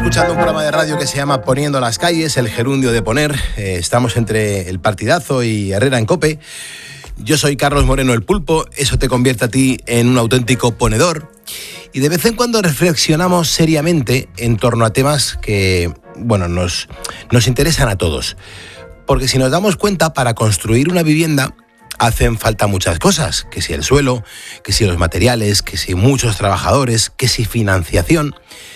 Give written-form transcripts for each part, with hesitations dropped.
escuchando un programa de radio que se llama Poniendo las calles, el gerundio de poner. Estamos entre el partidazo y Herrera en COPE. Yo soy Carlos Moreno el Pulpo, eso te convierte a ti en un auténtico ponedor. Y de vez en cuando reflexionamos seriamente en torno a temas que, bueno, nos interesan a todos. Porque si nos damos cuenta, para construir una vivienda hacen falta muchas cosas. Que si el suelo, que si los materiales, que si muchos trabajadores, que si financiación.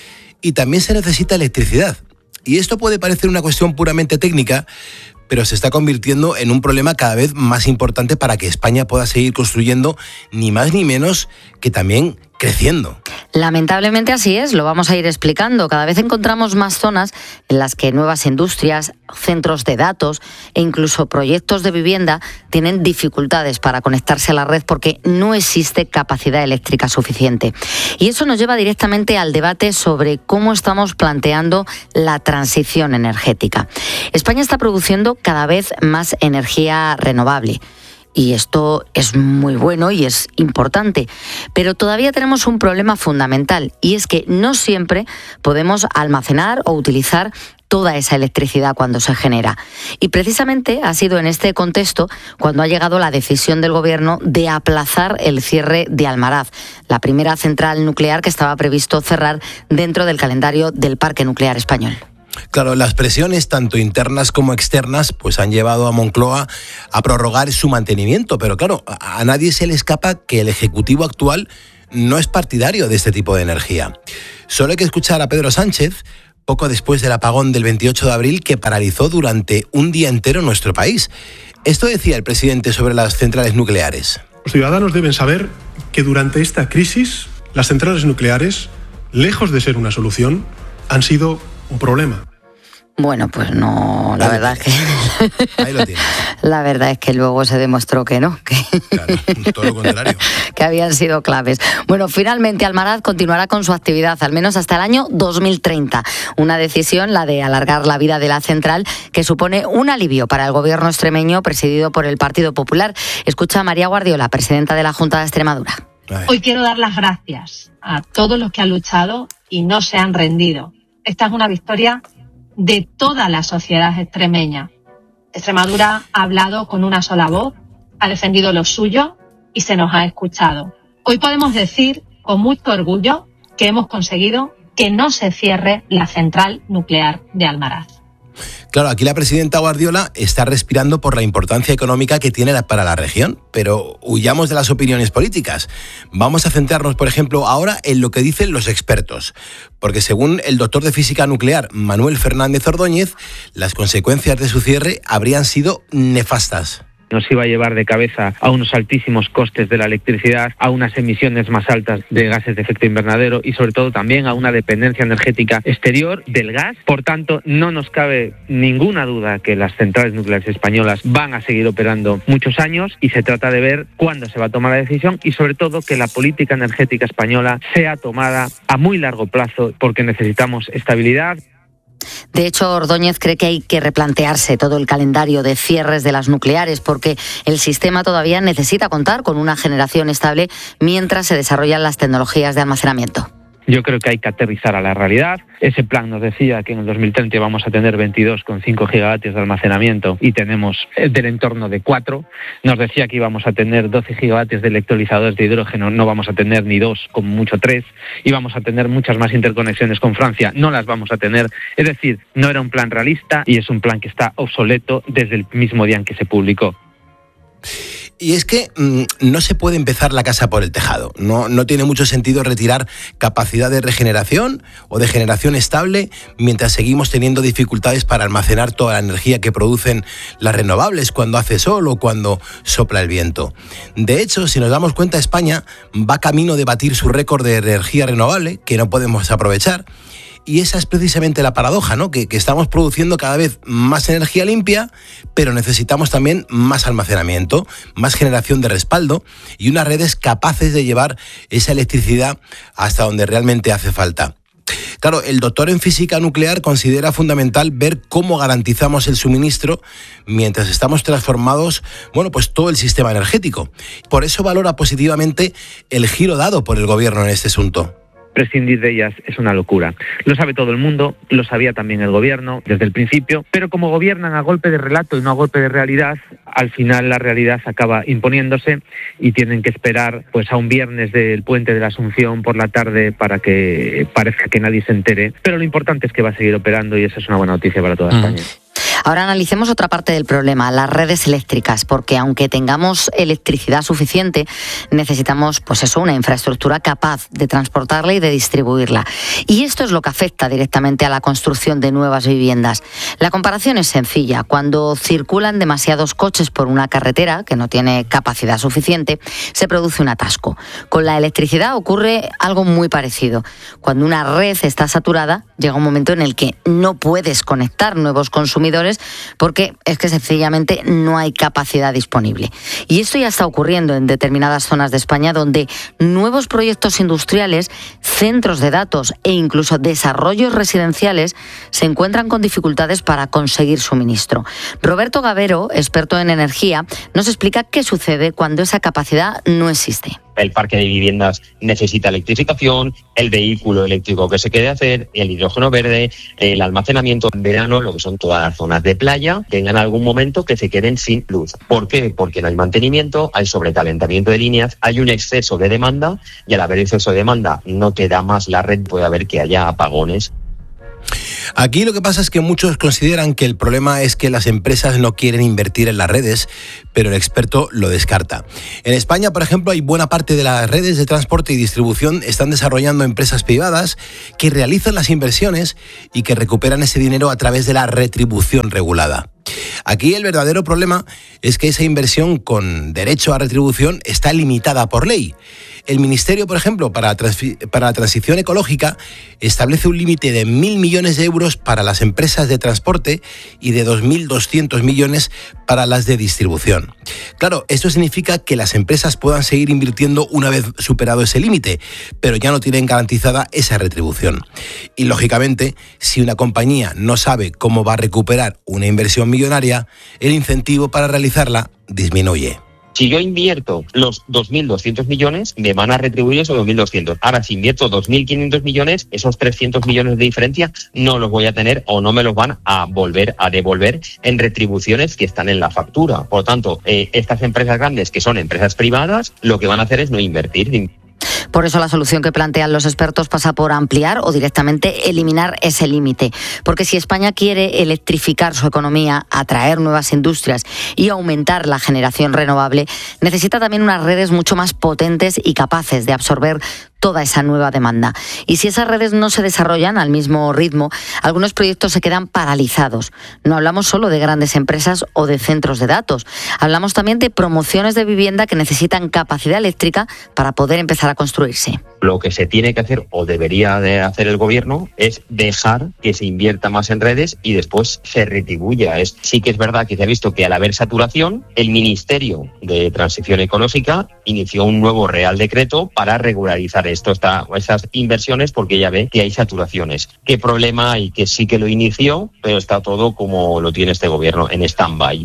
Y también se necesita electricidad. Y esto puede parecer una cuestión puramente técnica, pero se está convirtiendo en un problema cada vez más importante para que España pueda seguir construyendo, ni más ni menos que también creciendo. Lamentablemente así es, lo vamos a ir explicando. Cada vez encontramos más zonas en las que nuevas industrias, centros de datos e incluso proyectos de vivienda tienen dificultades para conectarse a la red porque no existe capacidad eléctrica suficiente. Y eso nos lleva directamente al debate sobre cómo estamos planteando la transición energética. España está produciendo cada vez más energía renovable. Y esto es muy bueno y es importante, pero todavía tenemos un problema fundamental y es que no siempre podemos almacenar o utilizar toda esa electricidad cuando se genera. Y precisamente ha sido en este contexto cuando ha llegado la decisión del Gobierno de aplazar el cierre de Almaraz, la primera central nuclear que estaba previsto cerrar dentro del calendario del Parque Nuclear Español. Claro, las presiones, tanto internas como externas, pues han llevado a Moncloa a prorrogar su mantenimiento. Pero claro, a nadie se le escapa que el Ejecutivo actual no es partidario de este tipo de energía. Solo hay que escuchar a Pedro Sánchez poco después del apagón del 28 de abril que paralizó durante un día entero nuestro país. Esto decía el presidente sobre las centrales nucleares. Los ciudadanos deben saber que durante esta crisis las centrales nucleares, lejos de ser una solución, han sido un problema. Bueno, pues no, la verdad es que ahí lo tienes. La verdad es que luego se demostró que no, claro, todo lo contrario. Que habían sido claves. Bueno, finalmente Almaraz continuará con su actividad al menos hasta el año 2030. Una decisión, la de alargar la vida de la central, que supone un alivio para el gobierno extremeño presidido por el Partido Popular. Escucha a María Guardiola, presidenta de la Junta de Extremadura. Hoy quiero dar las gracias a todos los que han luchado y no se han rendido. Esta es una victoria de toda la sociedad extremeña. Extremadura ha hablado con una sola voz, ha defendido lo suyo y se nos ha escuchado. Hoy podemos decir con mucho orgullo que hemos conseguido que no se cierre la central nuclear de Almaraz. Claro, aquí la presidenta Guardiola está respirando por la importancia económica que tiene para la región, pero huyamos de las opiniones políticas. Vamos a centrarnos, por ejemplo, ahora en lo que dicen los expertos, porque según el doctor de física nuclear Manuel Fernández Ordóñez, las consecuencias de su cierre habrían sido nefastas. Nos iba a llevar de cabeza a unos altísimos costes de la electricidad, a unas emisiones más altas de gases de efecto invernadero y sobre todo también a una dependencia energética exterior del gas. Por tanto, no nos cabe ninguna duda que las centrales nucleares españolas van a seguir operando muchos años y se trata de ver cuándo se va a tomar la decisión y sobre todo que la política energética española sea tomada a muy largo plazo porque necesitamos estabilidad. De hecho, Ordóñez cree que hay que replantearse todo el calendario de cierres de las nucleares porque el sistema todavía necesita contar con una generación estable mientras se desarrollan las tecnologías de almacenamiento. Yo creo que hay que aterrizar a la realidad. Ese plan nos decía que en el 2030 vamos a tener 22,5 gigavatios de almacenamiento y tenemos del entorno de 4. Nos decía que íbamos a tener 12 gigavatios de electrolizadores de hidrógeno, no vamos a tener ni 2, como mucho 3. Y vamos a tener muchas más interconexiones con Francia, no las vamos a tener. Es decir, no era un plan realista y es un plan que está obsoleto desde el mismo día en que se publicó. Y es que no se puede empezar la casa por el tejado. No tiene mucho sentido retirar capacidad de regeneración o de generación estable mientras seguimos teniendo dificultades para almacenar toda la energía que producen las renovables cuando hace sol o cuando sopla el viento. De hecho, si nos damos cuenta, España va camino de batir su récord de energía renovable que no podemos aprovechar. Y esa es precisamente la paradoja, ¿no? Que estamos produciendo cada vez más energía limpia, pero necesitamos también más almacenamiento, más generación de respaldo y unas redes capaces de llevar esa electricidad hasta donde realmente hace falta. Claro, el doctor en física nuclear considera fundamental ver cómo garantizamos el suministro mientras estamos transformados, pues todo el sistema energético. Por eso valora positivamente el giro dado por el gobierno en este asunto. prescindir de ellas es una locura. Lo sabe todo el mundo, lo sabía también el gobierno desde el principio, pero como gobiernan a golpe de relato y no a golpe de realidad, al final la realidad acaba imponiéndose y tienen que esperar pues a un viernes del Puente de la Asunción por la tarde para que parezca que nadie se entere. Pero lo importante es que va a seguir operando y esa es una buena noticia para toda España. Ahora analicemos otra parte del problema, las redes eléctricas, porque aunque tengamos electricidad suficiente, necesitamos una infraestructura capaz de transportarla y de distribuirla. Y esto es lo que afecta directamente a la construcción de nuevas viviendas. La comparación es sencilla. Cuando circulan demasiados coches por una carretera que no tiene capacidad suficiente, se produce un atasco. Con la electricidad ocurre algo muy parecido. Cuando una red está saturada, llega un momento en el que no puedes conectar nuevos consumidores porque es que sencillamente no hay capacidad disponible. Y esto ya está ocurriendo en determinadas zonas de España donde nuevos proyectos industriales, centros de datos e incluso desarrollos residenciales se encuentran con dificultades para conseguir suministro. Roberto Gavero, experto en energía, nos explica qué sucede cuando esa capacidad no existe. El parque de viviendas necesita electrificación, el vehículo eléctrico que se quede hacer, el hidrógeno verde, el almacenamiento en verano, lo que son todas las zonas de playa, tengan algún momento que se queden sin luz. ¿Por qué? Porque no hay mantenimiento, hay sobrecalentamiento de líneas, hay un exceso de demanda y al haber exceso de demanda no te da más la red, puede haber que haya apagones. Aquí lo que pasa es que muchos consideran que el problema es que las empresas no quieren invertir en las redes, pero el experto lo descarta. En España, por ejemplo, hay buena parte de las redes de transporte y distribución están desarrollando empresas privadas que realizan las inversiones y que recuperan ese dinero a través de la retribución regulada. Aquí el verdadero problema es que esa inversión con derecho a retribución está limitada por ley. El Ministerio, por ejemplo, para la transición ecológica, establece un límite de 1.000 millones de euros para las empresas de transporte y de 2.200 millones para las de distribución. Claro, esto significa que las empresas puedan seguir invirtiendo una vez superado ese límite, pero ya no tienen garantizada esa retribución. Y lógicamente, si una compañía no sabe cómo va a recuperar una inversión millonaria, el incentivo para realizarla disminuye. Si yo invierto los 2.200 millones, me van a retribuir esos 2.200. Ahora, si invierto 2.500 millones, esos 300 millones de diferencia no los voy a tener o no me los van a volver a devolver en retribuciones que están en la factura. Por lo tanto, estas empresas grandes, que son empresas privadas, lo que van a hacer es no invertir. Por eso la solución que plantean los expertos pasa por ampliar o directamente eliminar ese límite. Porque si España quiere electrificar su economía, atraer nuevas industrias y aumentar la generación renovable, necesita también unas redes mucho más potentes y capaces de absorber toda esa nueva demanda. Y si esas redes no se desarrollan al mismo ritmo, algunos proyectos se quedan paralizados. No hablamos solo de grandes empresas o de centros de datos. Hablamos también de promociones de vivienda que necesitan capacidad eléctrica para poder empezar a construirse. Lo que se tiene que hacer o debería de hacer el gobierno es dejar que se invierta más en redes y después se retribuya. Sí que es verdad que se ha visto que al haber saturación, el Ministerio de Transición Ecológica inició un nuevo Real Decreto para regularizar esas inversiones porque ya ve que hay saturaciones. ¿Qué problema hay? Que sí que lo inició, pero está todo como lo tiene este gobierno, en stand-by.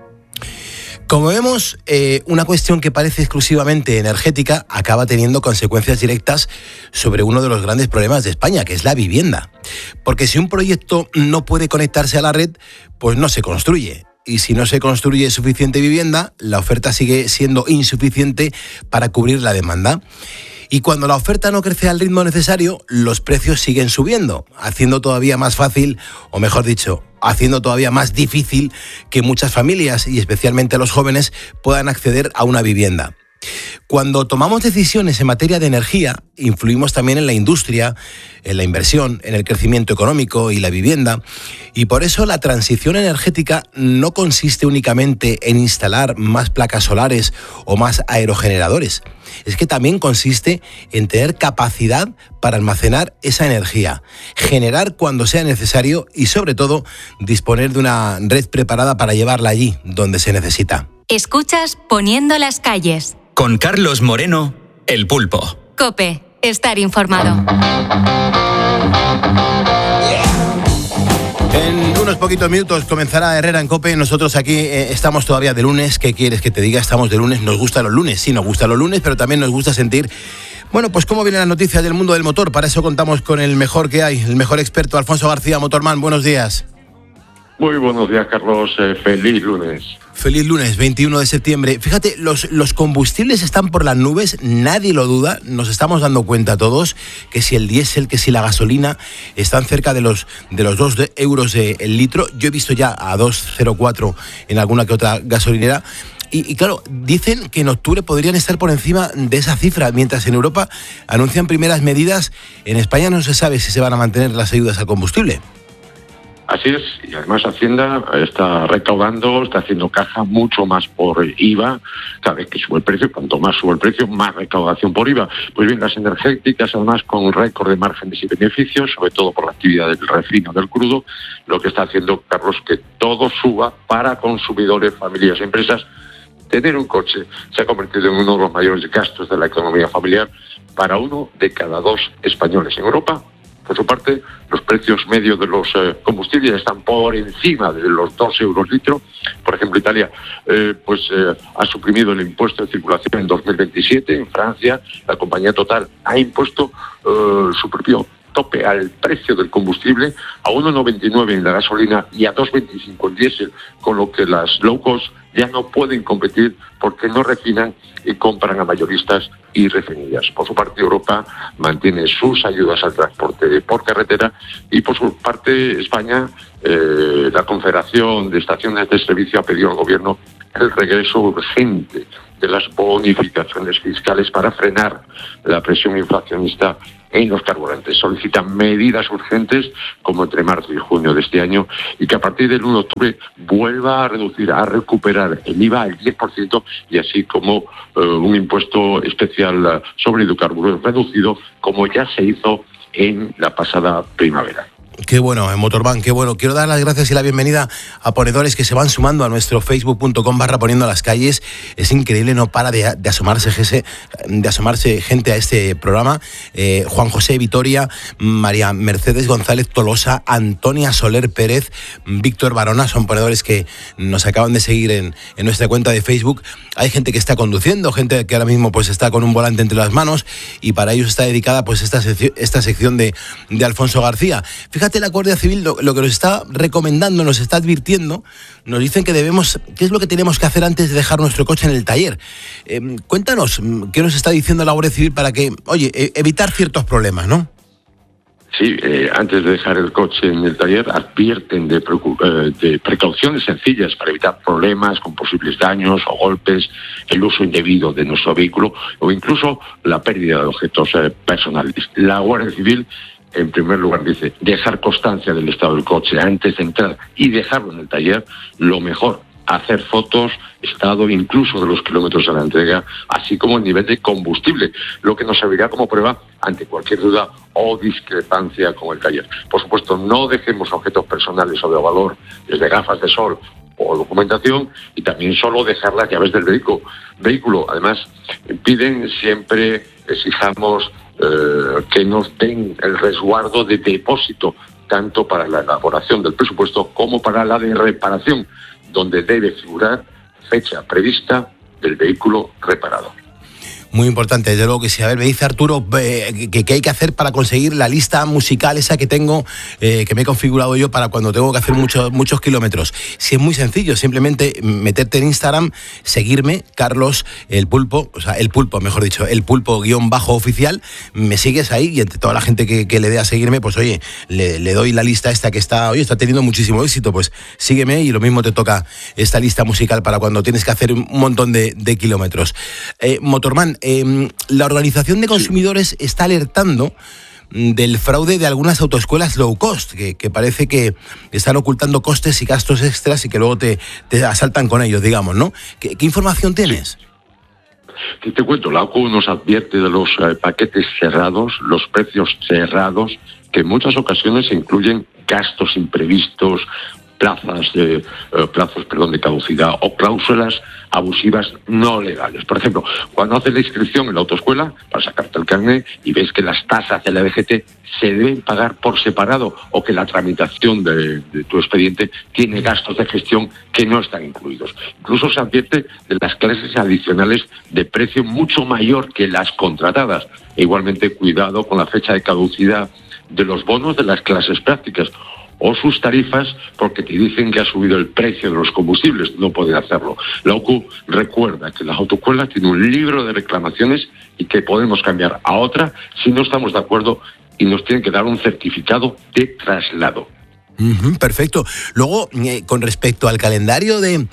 Como vemos, una cuestión que parece exclusivamente energética acaba teniendo consecuencias directas sobre uno de los grandes problemas de España, que es la vivienda. Porque si un proyecto no puede conectarse a la red, pues no se construye. Y si no se construye suficiente vivienda, la oferta sigue siendo insuficiente para cubrir la demanda. Y cuando la oferta no crece al ritmo necesario, los precios siguen subiendo, haciendo todavía más fácil, o mejor dicho, haciendo todavía más difícil que muchas familias, y especialmente los jóvenes, puedan acceder a una vivienda. Cuando tomamos decisiones en materia de energía, influimos también en la industria, en la inversión, en el crecimiento económico y la vivienda. Y por eso la transición energética no consiste únicamente en instalar más placas solares o más aerogeneradores. Es que también consiste en tener capacidad para almacenar esa energía, generar cuando sea necesario y, sobre todo, disponer de una red preparada para llevarla allí donde se necesita. Escuchas Poniendo las calles. Con Carlos Moreno, El Pulpo. COPE, estar informado. En unos poquitos minutos comenzará Herrera en COPE. Nosotros aquí estamos todavía de lunes. ¿Qué quieres que te diga? Estamos de lunes. Nos gustan los lunes. Sí, nos gustan los lunes, pero también nos gusta sentir Bueno, pues ¿cómo viene la noticia del mundo del motor? Para eso contamos con el mejor que hay, el mejor experto, Alfonso García, Motorman. Buenos días. Muy buenos días, Carlos. Feliz lunes. Feliz lunes, 21 de septiembre. Fíjate, los combustibles están por las nubes, nadie lo duda, nos estamos dando cuenta todos que si el diésel, que si la gasolina están cerca de los 2 euros el litro. Yo he visto ya a 2,04 en alguna que otra gasolinera. Y claro, dicen que en octubre podrían estar por encima de esa cifra, mientras en Europa anuncian primeras medidas. En España no se sabe si se van a mantener las ayudas al combustible. Así es, y además Hacienda está recaudando, está haciendo caja mucho más por IVA. Cada vez que sube el precio, cuanto más sube el precio, más recaudación por IVA. Pues bien, las energéticas, además con un récord de márgenes y beneficios, sobre todo por la actividad del refino del crudo, lo que está haciendo, Carlos, que todo suba para consumidores, familias, empresas. Tener un coche se ha convertido en uno de los mayores gastos de la economía familiar para 1 de cada 2 españoles en Europa. Por su parte, los precios medios de los combustibles están por encima de los 2 euros litro. Por ejemplo, Italia ha suprimido el impuesto de circulación en 2027. En Francia, la compañía Total ha impuesto su propio tope al precio del combustible, a 1,99 en la gasolina y a 2,25 en diésel, con lo que las low cost ya no pueden competir porque no refinan y compran a mayoristas y refinerías. Por su parte, Europa mantiene sus ayudas al transporte por carretera y por su parte, España, la Confederación de Estaciones de Servicio ha pedido al Gobierno el regreso urgente de las bonificaciones fiscales para frenar la presión inflacionista en los carburantes. Solicitan medidas urgentes como entre marzo y junio de este año y que a partir del 1 de octubre vuelva a recuperar el IVA al 10% y así como un impuesto especial sobre hidrocarburos reducido como ya se hizo en la pasada primavera. Qué bueno, Motorman, qué bueno. Quiero dar las gracias y la bienvenida a ponedores que se van sumando a nuestro facebook.com/poniendo las calles. Es increíble, no para de asomarse gente a este programa. Juan José Vitoria, María Mercedes González Tolosa, Antonia Soler Pérez, Víctor Barona, son ponedores que nos acaban de seguir en nuestra cuenta de Facebook. Hay gente que está conduciendo, gente que ahora mismo pues está con un volante entre las manos y para ellos está dedicada pues esta sección de Alfonso García. Fíjate, la Guardia Civil lo que nos está recomendando, nos está advirtiendo, nos dicen que ¿qué es lo que tenemos que hacer antes de dejar nuestro coche en el taller? Cuéntanos, ¿qué nos está diciendo la Guardia Civil para que, evitar ciertos problemas, ¿no? Sí, antes de dejar el coche en el taller advierten de precauciones sencillas para evitar problemas con posibles daños o golpes, el uso indebido de nuestro vehículo o incluso la pérdida de objetos personales. La Guardia Civil, en primer lugar, dice dejar constancia del estado del coche antes de entrar y dejarlo en el taller. Lo mejor, hacer fotos, estado incluso de los kilómetros de la entrega, así como el nivel de combustible, lo que nos servirá como prueba ante cualquier duda o discrepancia con el taller. Por supuesto, no dejemos objetos personales o de valor, desde gafas de sol o documentación, y también solo dejar las llaves del vehículo. Además, piden siempre, exijamos que nos den el resguardo de depósito, tanto para la elaboración del presupuesto como para la de reparación, donde debe figurar fecha prevista del vehículo reparado. Muy importante, desde luego que sí. A ver, me dice Arturo que hay que hacer para conseguir la lista musical esa que tengo, que me he configurado yo para cuando tengo que hacer muchos kilómetros. Si es muy sencillo, simplemente meterte en Instagram, seguirme, Carlos el Pulpo, el Pulpo _oficial, me sigues ahí y entre toda la gente que le dé a seguirme, pues oye, le doy la lista esta que está teniendo muchísimo éxito, pues sígueme y lo mismo te toca esta lista musical para cuando tienes que hacer un montón de kilómetros. Motorman, la Organización de Consumidores está alertando del fraude de algunas autoescuelas low cost, que parece que están ocultando costes y gastos extras y que luego te asaltan con ellos, digamos, ¿no? ¿Qué información tienes? Te cuento, la OCU nos advierte de los paquetes cerrados, los precios cerrados, que en muchas ocasiones incluyen gastos imprevistos, plazos de caducidad o cláusulas abusivas no legales. Por ejemplo, cuando haces la inscripción en la autoescuela para sacarte el carnet y ves que las tasas de la DGT se deben pagar por separado o que la tramitación de tu expediente tiene gastos de gestión que no están incluidos. Incluso se advierte de las clases adicionales de precio mucho mayor que las contratadas. E igualmente, cuidado con la fecha de caducidad de los bonos de las clases prácticas o sus tarifas, porque te dicen que ha subido el precio de los combustibles, no pueden hacerlo. La OCU recuerda que las autoescuelas tienen un libro de reclamaciones y que podemos cambiar a otra si no estamos de acuerdo y nos tienen que dar un certificado de traslado. Perfecto. Luego, con respecto al calendario de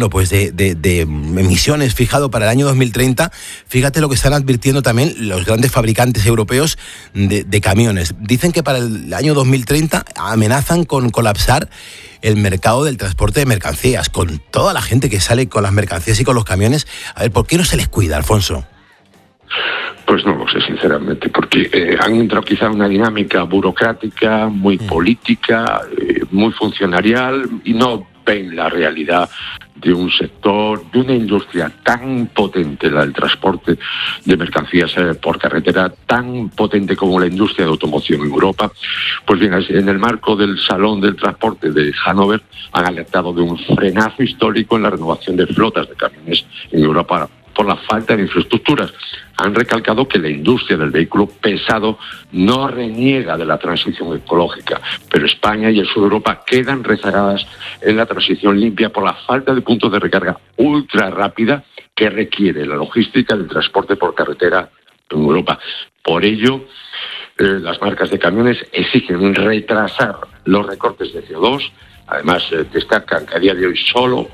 emisiones fijado para el año 2030, fíjate lo que están advirtiendo también los grandes fabricantes europeos de camiones. Dicen que para el año 2030 amenazan con colapsar el mercado del transporte de mercancías, con toda la gente que sale con las mercancías y con los camiones. A ver, ¿por qué no se les cuida, Alfonso? Pues no lo sé, sinceramente, porque han entrado quizá en una dinámica burocrática, muy política, muy funcionarial, y no ven la realidad de un sector, de una industria tan potente, la del transporte de mercancías por carretera, tan potente como la industria de automoción en Europa. Pues bien, en el marco del Salón del Transporte de Hannover han alertado de un frenazo histórico en la renovación de flotas de camiones en Europa por la falta de infraestructuras. Han recalcado que la industria del vehículo pesado no reniega de la transición ecológica, pero España y el sur de Europa quedan rezagadas en la transición limpia por la falta de puntos de recarga ultra rápida que requiere la logística del transporte por carretera en Europa. Por ello, las marcas de camiones exigen retrasar los recortes de CO2. Además, destacan que a día de hoy solo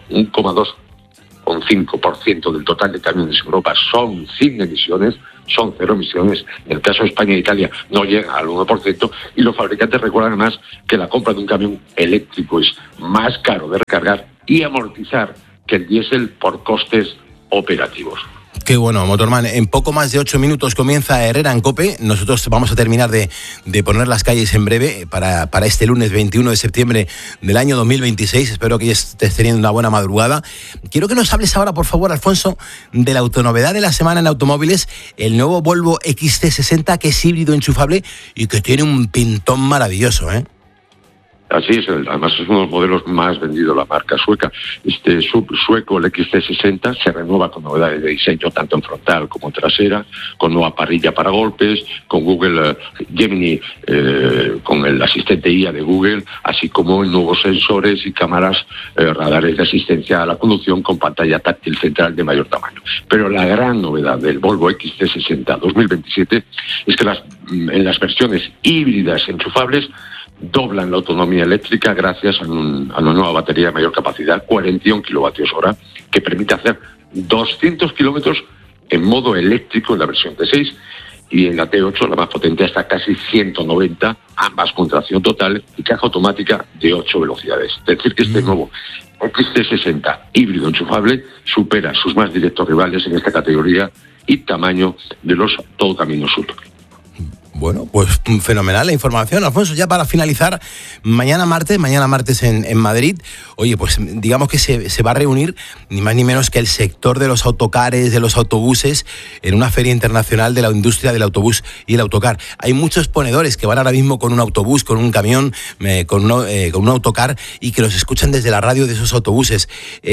1,5% del total de camiones en Europa son sin emisiones, son cero emisiones. En el caso de España e Italia no llega al 1%, y los fabricantes recuerdan además que la compra de un camión eléctrico es más caro de recargar y amortizar que el diésel por costes operativos. Qué bueno, Motorman. En poco más de 8 minutos comienza Herrera en COPE. Nosotros vamos a terminar de poner las calles en breve para este lunes 21 de septiembre del año 2026. Espero que estés teniendo una buena madrugada. Quiero que nos hables ahora, por favor, Alfonso, de la autonovedad de la semana en automóviles, el nuevo Volvo XC60, que es híbrido enchufable y que tiene un pintón maravilloso, ¿eh? Así es, además es uno de los modelos más vendidos de la marca sueca. Este sueco, el XC60, se renueva con novedades de diseño tanto en frontal como en trasera, con nueva parrilla para golpes, con Google Gemini, con el asistente IA de Google, así como en nuevos sensores y cámaras, radares de asistencia a la conducción con pantalla táctil central de mayor tamaño. Pero la gran novedad del Volvo XC60 2027 es que en las versiones híbridas enchufables doblan la autonomía eléctrica gracias a una nueva batería de mayor capacidad, 41 kWh, que permite hacer 200 kilómetros en modo eléctrico en la versión T6, y en la T8, la más potente, hasta casi 190, ambas con tracción total y caja automática de 8 velocidades. Es decir, que este nuevo XC60 híbrido enchufable supera sus más directos rivales en esta categoría y tamaño de los todocaminos sub. Bueno, pues fenomenal la información, Alfonso. Ya para finalizar, mañana martes en Madrid, oye, pues digamos que se va a reunir ni más ni menos que el sector de los autocares, de los autobuses, en una feria internacional de la industria del autobús y el autocar. Hay muchos ponedores que van ahora mismo con un autobús, con un camión, con un autocar, y que los escuchan desde la radio de esos autobuses.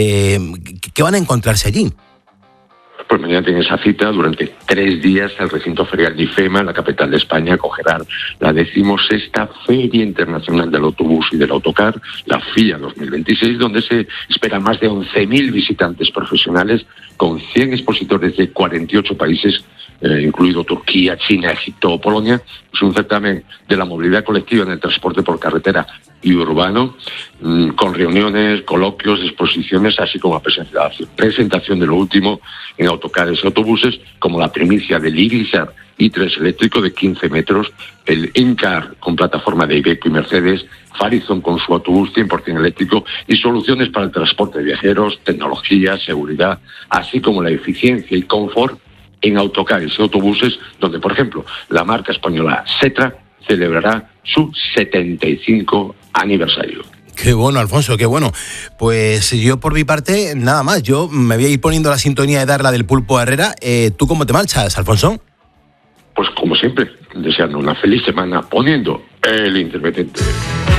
¿Qué van a encontrarse allí? Pues mañana tiene esa cita. Durante 3 días el recinto ferial de IFEMA, en la capital de España, acogerá la 16ª Feria Internacional del Autobús y del Autocar, la FIA 2026, donde se esperan más de 11.000 visitantes profesionales con 100 expositores de 48 países, incluido Turquía, China, Egipto o Polonia. Es un certamen de la movilidad colectiva en el transporte por carretera y urbano, con reuniones, coloquios, exposiciones, así como la presentación de lo último en autocares y autobuses, como la primicia del Irizar i3 eléctrico de 15 metros, el Incar con plataforma de Iveco y Mercedes, Farizon con su autobús 100% eléctrico, y soluciones para el transporte de viajeros, tecnología, seguridad, así como la eficiencia y confort en autocares y autobuses, donde, por ejemplo, la marca española Setra celebrará su 75 aniversario. Qué bueno, Alfonso, qué bueno. Pues yo por mi parte, nada más. Yo me voy a ir poniendo la sintonía de Darla del Pulpo Herrera. ¿Tú cómo te marchas, Alfonso? Pues como siempre, deseando una feliz semana poniendo el intermitente.